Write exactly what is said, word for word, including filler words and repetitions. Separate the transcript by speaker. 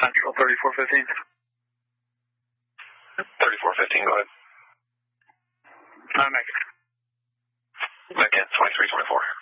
Speaker 1: Central, thirty-four fifteen.
Speaker 2: thirty-four fifteen, go ahead.
Speaker 1: Uh, Megan.
Speaker 2: Megan, twenty-three twenty-four.